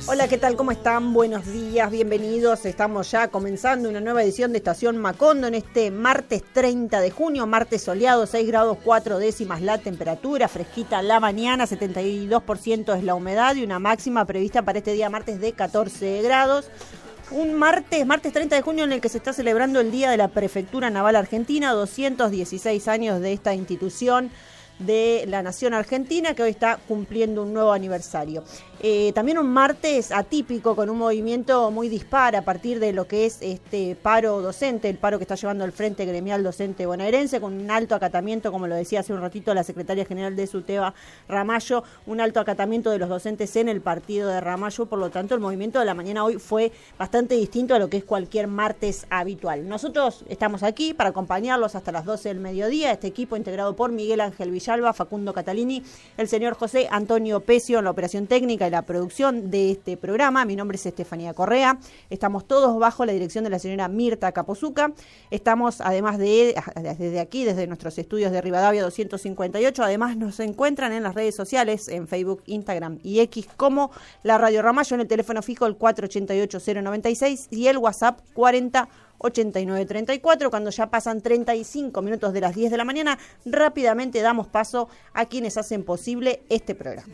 Hola, ¿qué tal? ¿Cómo están? Buenos días, bienvenidos. Estamos ya comenzando una nueva edición de Estación Macondo en este martes 30 de junio, martes soleado, 6 grados 4 décimas la temperatura, fresquita la mañana, 72% es la humedad y una máxima prevista para este día martes de 14 grados. Un martes 30 de junio en el que se está celebrando el Día de la Prefectura Naval Argentina, 216 años de esta institución de la nación argentina que hoy está cumpliendo un nuevo aniversario. También un martes atípico con un movimiento muy dispar a partir de lo que es este paro docente, el paro que está llevando el Frente Gremial Docente Bonaerense, con un alto acatamiento, como lo decía hace un ratito la secretaria general de SUTEBA, Ramallo, un alto acatamiento de los docentes en el partido de Ramallo. Por lo tanto, el movimiento de la mañana hoy fue bastante distinto a lo que es cualquier martes habitual. Nosotros estamos aquí para acompañarlos hasta las 12 del mediodía, este equipo integrado por Miguel Ángel Villalba, Facundo Catalini, el señor José Antonio Pecio en la operación técnica y la producción de este programa. Mi nombre es Estefanía Correa. Estamos todos bajo la dirección de la señora Mirta Capozuca. Estamos, además desde aquí, desde nuestros estudios de Rivadavia 258, además nos encuentran en las redes sociales, en Facebook, Instagram y X, como la Radio Ramallo, en el teléfono fijo el 488-096 y el WhatsApp 40-8934. Cuando ya pasan 35 minutos de las 10 de la mañana, rápidamente damos paso a quienes hacen posible este programa.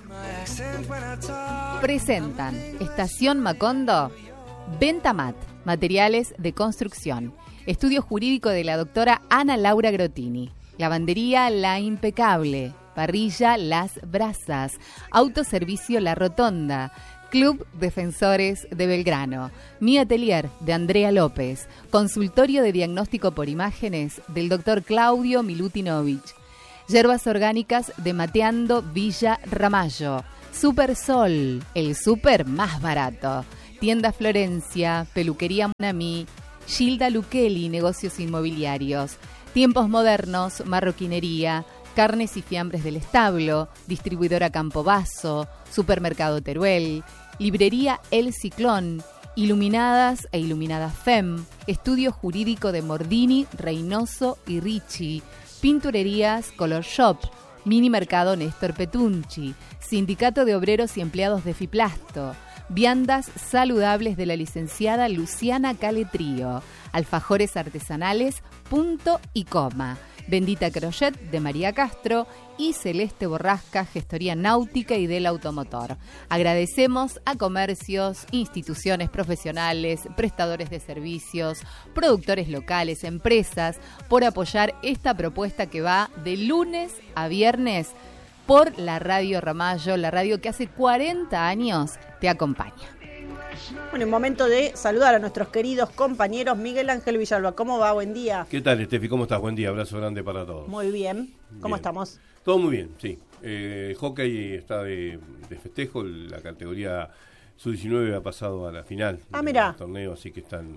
Presentan Estación Macondo, Ventamat, materiales de construcción, estudio jurídico de la doctora Ana Laura Grotini, lavandería La Impecable, parrilla Las Brasas, autoservicio La Rotonda, Club Defensores de Belgrano, Mi Atelier de Andrea López, consultorio de diagnóstico por imágenes del doctor Claudio Milutinovich, hierbas orgánicas de Mateando Villa Ramallo, Super Sol, el súper más barato, Tienda Florencia, Peluquería Monami, Gilda Luqueli, negocios inmobiliarios, Tiempos Modernos, marroquinería, Carnes y Fiambres del Establo, distribuidora Campobasso, Supermercado Teruel, Librería El Ciclón, Iluminadas e Iluminadas FEM, Estudio Jurídico de Mordini, Reynoso y Ricci, Pinturerías Color Shop, Mini Mercado Néstor Petunchi, Sindicato de Obreros y Empleados de Fiplasto, Viandas Saludables de la licenciada Luciana Caletrío, Alfajores Artesanales, Punto y Coma, Bendita Crochet de María Castro y Celeste Borrasca, Gestoría Náutica y del Automotor. Agradecemos a comercios, instituciones profesionales, prestadores de servicios, productores locales, empresas, por apoyar esta propuesta que va de lunes a viernes por la Radio Ramallo, la radio que hace 40 años te acompaña. Bueno, un momento de saludar a nuestros queridos compañeros. Miguel Ángel Villalba, ¿cómo va? Buen día. ¿Qué tal, Estefi? ¿Cómo estás? Buen día, abrazo grande para todos. Muy bien. ¿Cómo estamos? Todo muy bien, sí. Hockey está de festejo, la categoría sub-19 ha pasado a la final del torneo, así que están...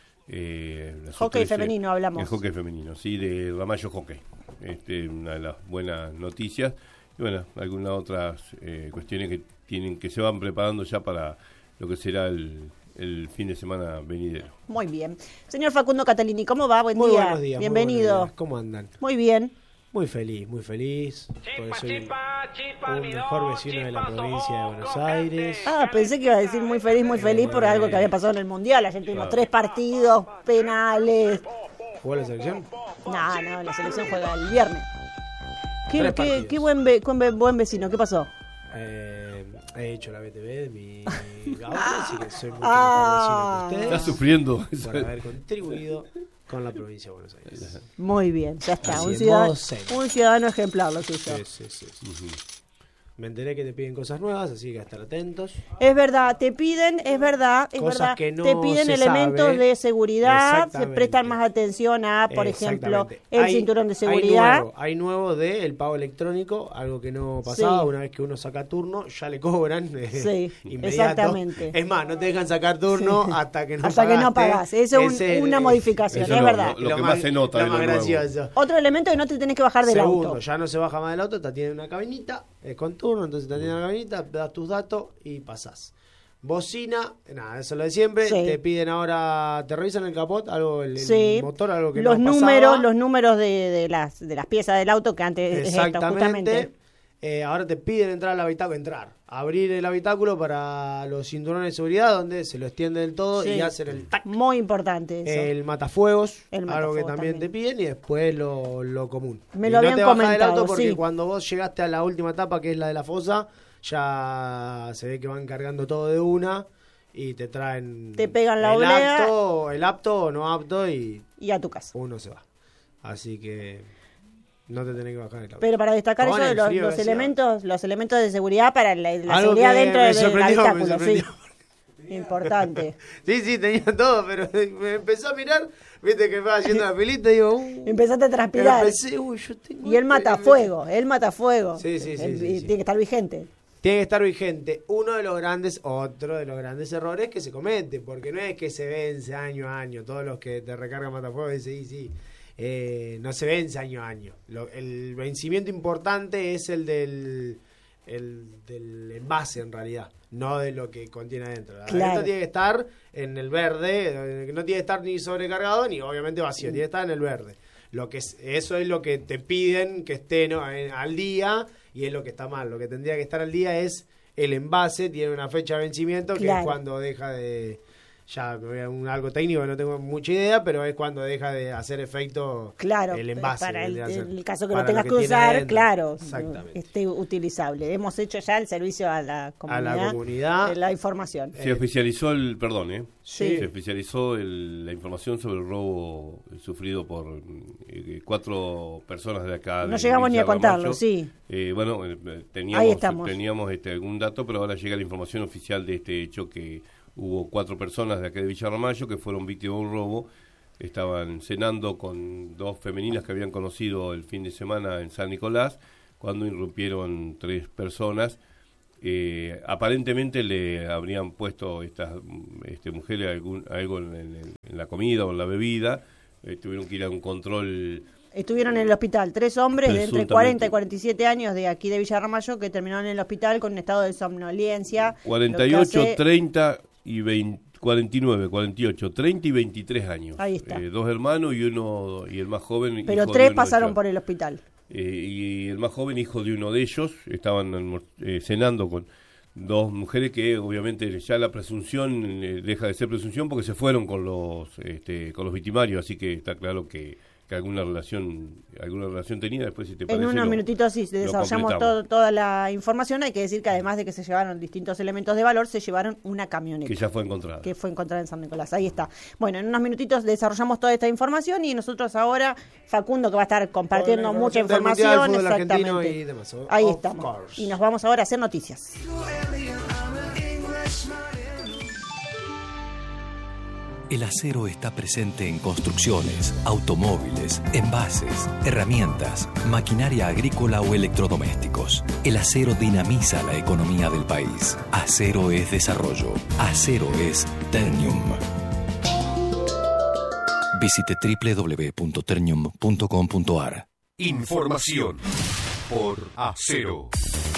hockey femenino hablamos. El hockey femenino, sí, de Ramallo Hockey. Una de las buenas noticias. Y bueno, algunas otras cuestiones que se van preparando ya para lo que será el fin de semana venidero. Muy bien. Señor Facundo Catalini, ¿cómo va? Buen muy día. Buenos días. Bienvenido. Muy buenos días. ¿Cómo andan? Muy bien. Muy feliz. Porque soy un mejor vecino de la provincia de Buenos Aires. Pensé que iba a decir muy feliz por algo que había pasado en el Mundial. Ayer tuvimos 3 partidos, penales. ¿Jugó la selección? No, la selección juega el viernes. Qué buen vecino, ¿qué pasó? He hecho la BTV de mi gaucho, así que soy mucho mejor vecino que ustedes. Está sufriendo. Por haber contribuido con la provincia de Buenos Aires. Muy bien, ya está. Así Un ciudadano ejemplar lo suyo. Sí. Me enteré que te piden cosas nuevas, así que estar atentos. Es verdad, te piden, Cosas que no te piden se elementos sabe. de seguridad, se prestan más atención a, por ejemplo, el cinturón de seguridad. Hay nuevo de el pago electrónico, algo que no pasaba, una vez que uno saca turno, ya le cobran inmediato. Exactamente. Es más, no te dejan sacar turno hasta que no pagás. Eso es una modificación, es verdad. Lo que más se nota lo de más lo gracioso. nuevo. Otro elemento que no te tenés que bajar del auto. Ya no se baja más del auto, tiene una cabinita, con turno, entonces te atienden la cabinita, das tus datos y pasás. Bocina, nada, eso es lo de siempre. Sí. Te piden ahora, te revisan el capot, algo, el motor, algo que los no pasaba. Los números de las piezas del auto que antes exactamente. justamente. ahora te piden entrar al habitáculo, abrir el habitáculo para los cinturones de seguridad, donde se lo extiende del todo y hacen el tac. Muy importante eso. El matafuegos, algo que también te piden, y después lo común. Me lo habían comentado, del auto porque cuando vos llegaste a la última etapa, que es la de la fosa, ya se ve que van cargando todo de una y te traen... Te pegan la oblea. El apto o no apto y a tu casa. Uno se va. Así que no te tenés que bajar el auto. Pero para destacar eso de los elementos de seguridad para la seguridad dentro del habitáculo, sí. Importante. Sí, tenía todo, pero me empezó a mirar, viste que va haciendo la pilita y digo... Empezaste a transpirar. Yo tengo y el matafuego, Sí. Tiene que estar vigente. Tiene que estar vigente. Otro de los grandes errores que se comete, porque no es que se vence año a año. Todos los que te recargan matafuego dicen, sí. No se vence año a año. El vencimiento importante es el del envase, en realidad, no de lo que contiene adentro. Adentro tiene que estar en el verde, no tiene que estar ni sobrecargado ni obviamente vacío, tiene que estar en el verde. Eso es lo que te piden que esté al día, y es lo que está mal. Lo que tendría que estar al día es el envase, tiene una fecha de vencimiento que es cuando deja de... Ya me voy a algo técnico que no tengo mucha idea, pero es cuando deja de hacer efecto el envase. Para el caso que lo tengas que usar, esté utilizable. Hemos hecho ya el servicio a la comunidad. La información. Se oficializó se oficializó la información sobre el robo sufrido por 4 personas de acá. No llegamos ni a contarlo, teníamos algún dato, pero ahora llega la información oficial de este hecho, que hubo 4 personas de acá de Villa Ramallo que fueron víctimas de un robo. Estaban cenando con 2 femeninas que habían conocido el fin de semana en San Nicolás, cuando irrumpieron 3 personas. Aparentemente le habrían puesto estas mujeres algo en la comida o en la bebida. Tuvieron que ir a un control. Estuvieron en el hospital 3 hombres de entre 40 y 47 años de aquí de Villa Ramallo, que terminaron en el hospital con un estado de somnolencia. 48, 30 y 49, 48, 30 y 23 años. Ahí está. 2 hermanos y el más joven. Pero 3 pasaron por el hospital. Y el más joven, hijo de uno de ellos, estaban cenando con 2 mujeres que obviamente ya la presunción deja de ser presunción porque se fueron con los victimarios, así que está claro que alguna relación tenía. Después, si te parece, en unos minutitos desarrollamos toda la información. Hay que decir que además de que se llevaron distintos elementos de valor, se llevaron una camioneta que ya fue encontrada, en San Nicolás. Ahí está. Bueno, en unos minutitos desarrollamos toda esta información, y nosotros ahora, Facundo, que va a estar compartiendo mucha información, exactamente, y demás. Ahí estamos. Y nos vamos ahora a hacer noticias. El acero está presente en construcciones, automóviles, envases, herramientas, maquinaria agrícola o electrodomésticos. El acero dinamiza la economía del país. Acero es desarrollo. Acero es Ternium. Visite www.ternium.com.ar. Información por Acero.